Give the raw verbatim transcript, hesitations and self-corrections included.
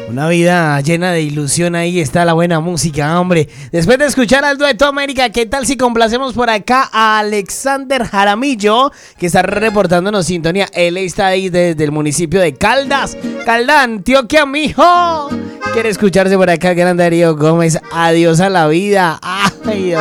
Una vida llena de ilusión, ahí está la buena música, hombre. Después de escuchar al dueto América, ¿qué tal si complacemos por acá a Alexander Jaramillo, que está reportándonos sintonía? Él está ahí desde el municipio de Caldas, Caldán, Antioquia, mijo. Quiere escucharse por acá, gran Darío Gómez. Adiós a la vida. Ay, Dios.